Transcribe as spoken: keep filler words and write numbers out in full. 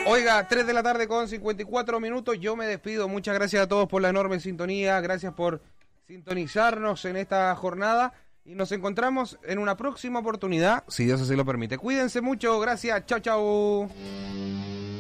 Oiga, tres de la tarde con cincuenta y cuatro minutos, yo me despido. Muchas gracias a todos por la enorme sintonía, gracias por sintonizarnos en esta jornada y nos encontramos en una próxima oportunidad, si Dios así lo permite. Cuídense mucho, gracias, chao, chao.